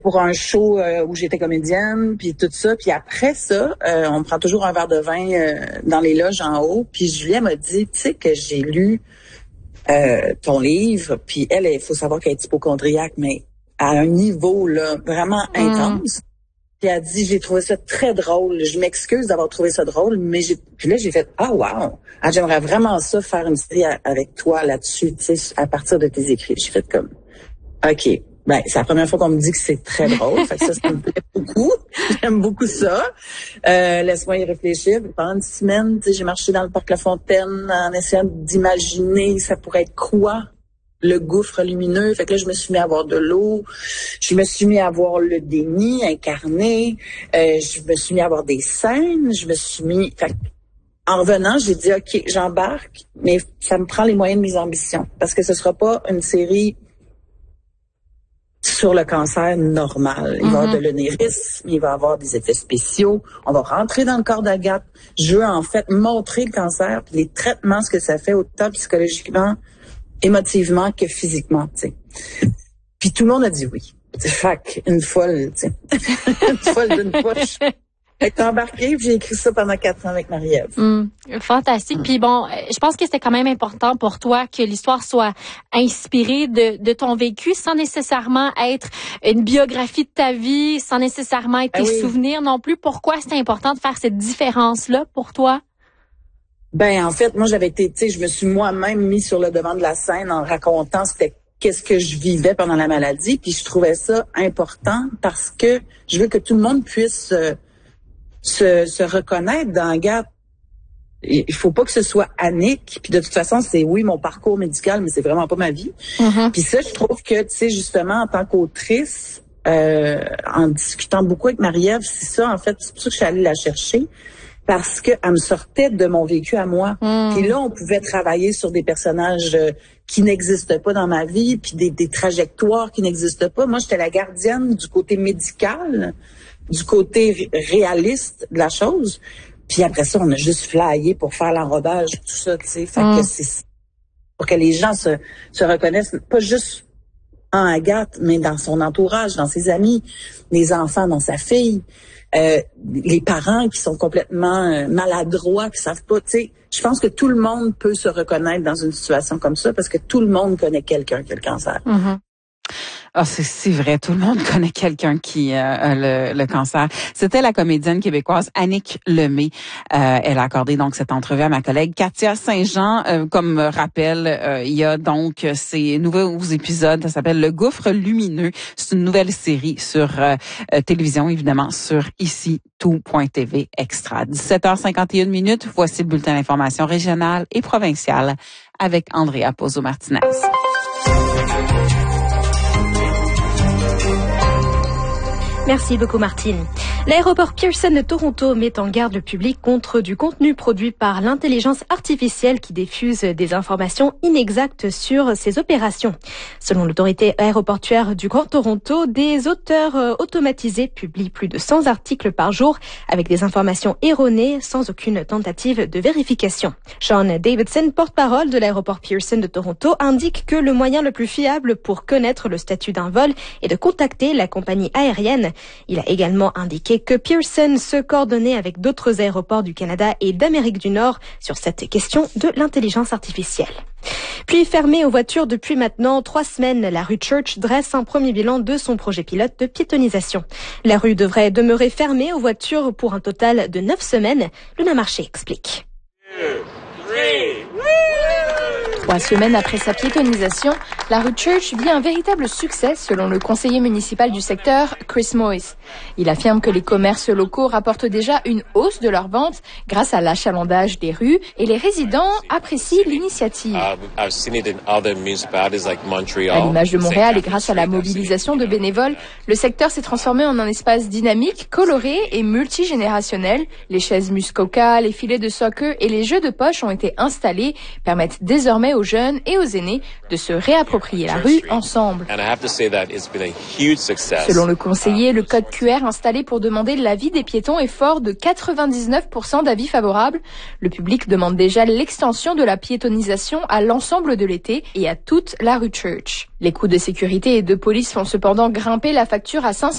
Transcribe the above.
pour un show où j'étais comédienne, puis tout ça. Puis après ça, on prend toujours un verre de vin dans les loges en haut. Puis Julia m'a dit, tu sais que j'ai lu ton livre, puis elle, il faut savoir qu'elle est hypocondriaque, mais à un niveau là vraiment intense. Puis elle a dit, j'ai trouvé ça très drôle. Je m'excuse d'avoir trouvé ça drôle, mais puis là, j'ai fait, ah, wow. Ah, j'aimerais vraiment ça faire une série avec toi là-dessus, tu sais, à partir de tes écrits. J'ai fait comme, OK. Ben, c'est la première fois qu'on me dit que c'est très drôle. Fait que ça me plaît beaucoup. J'aime beaucoup ça. Laisse-moi y réfléchir. Pendant une semaine, tu sais, j'ai marché dans le parc La Fontaine en essayant d'imaginer ça pourrait être quoi le gouffre lumineux. Fait que là, je me suis mis à avoir de l'eau. Je me suis mis à avoir le déni incarné. Je me suis mis à avoir des scènes. Fait en revenant, j'ai dit, OK, j'embarque, mais ça me prend les moyens de mes ambitions. Parce que ce sera pas une série sur le cancer normal. Il va y avoir de l'onérisme, il va y avoir des effets spéciaux. On va rentrer dans le corps d'Agathe. Je veux en fait montrer le cancer, puis les traitements, ce que ça fait autant psychologiquement, émotivement que physiquement, tu sais. Puis tout le monde a dit oui. Fait une folle, tu sais. Une folle d'une poche. J'ai embarquée, puis j'ai écrit ça pendant 4 ans avec Marie-Ève. Fantastique. Puis bon, je pense que c'était quand même important pour toi que l'histoire soit inspirée de ton vécu, sans nécessairement être une biographie de ta vie, sans nécessairement être tes souvenirs non plus. Pourquoi c'était important de faire cette différence-là pour toi? Ben, en fait, moi, j'avais été, tu sais, je me suis moi-même mis sur le devant de la scène en racontant qu'est-ce que je vivais pendant la maladie, puis je trouvais ça important parce que je veux que tout le monde puisse se reconnaître dans Agathe. Il faut pas que ce soit Annick, puis de toute façon, c'est mon parcours médical, mais c'est vraiment pas ma vie. Puis ça, je trouve que, tu sais, justement, en tant qu'autrice, en discutant beaucoup avec Marie-Ève, c'est ça, en fait, c'est pour ça que je suis allée la chercher. Parce que elle me sortait de mon vécu à moi. Puis là, on pouvait travailler sur des personnages qui n'existent pas dans ma vie, puis des trajectoires qui n'existent pas. Moi, j'étais la gardienne du côté médical, du côté réaliste de la chose. Puis après ça, on a juste flyé pour faire l'enrobage, tout ça, tu sais. Fait que c'est pour que les gens se reconnaissent, pas juste en Agathe, mais dans son entourage, dans ses amis, les enfants, dans sa fille. Les parents qui sont complètement maladroits, qui savent pas, tu sais, je pense que tout le monde peut se reconnaître dans une situation comme ça parce que tout le monde connaît quelqu'un qui a le cancer. Ah, c'est vrai. Tout le monde connaît quelqu'un qui a le cancer. C'était la comédienne québécoise Annick Lemay. Elle a accordé donc cette entrevue à ma collègue Katia Saint-Jean. Comme rappel, il y a donc ces nouveaux épisodes. Ça s'appelle Le Gouffre lumineux. C'est une nouvelle série sur télévision, évidemment, sur ici tout.tv extra. 17h51. Voici le bulletin d'information régionale et provinciale avec Andrea Pozzo-Martinez. Merci beaucoup, Martine. L'aéroport Pearson de Toronto met en garde le public contre du contenu produit par l'intelligence artificielle qui diffuse des informations inexactes sur ses opérations. Selon l'autorité aéroportuaire du Grand Toronto, des auteurs automatisés publient plus de 100 articles par jour avec des informations erronées sans aucune tentative de vérification. Sean Davidson, porte-parole de l'aéroport Pearson de Toronto, indique que le moyen le plus fiable pour connaître le statut d'un vol est de contacter la compagnie aérienne. Il a également indiqué que Pearson se coordonnait avec d'autres aéroports du Canada et d'Amérique du Nord sur cette question de l'intelligence artificielle. Puis fermée aux voitures depuis maintenant 3 semaines, la rue Church dresse un premier bilan de son projet pilote de piétonisation. La rue devrait demeurer fermée aux voitures pour un total de 9 semaines. Luna Marché explique. 3 semaines après sa piétonisation, la rue Church vit un véritable succès selon le conseiller municipal du secteur, Chris Moyes. Il affirme que les commerces locaux rapportent déjà une hausse de leurs ventes grâce à l'achalandage des rues et les résidents apprécient l'initiative. À l'image de Montréal et grâce à la mobilisation de bénévoles, le secteur s'est transformé en un espace dynamique, coloré et multigénérationnel. Les chaises Muskoka, les filets de soccer et les jeux de poche ont été installés, permettent désormais aux jeunes et aux aînés de se réapproprier la rue ensemble. Selon le conseiller, le code QR installé pour demander l'avis des piétons est fort de 99% d'avis favorables. Le public demande déjà l'extension de la piétonisation à l'ensemble de l'été et à toute la rue Church. Les coûts de sécurité et de police font cependant grimper la facture à 500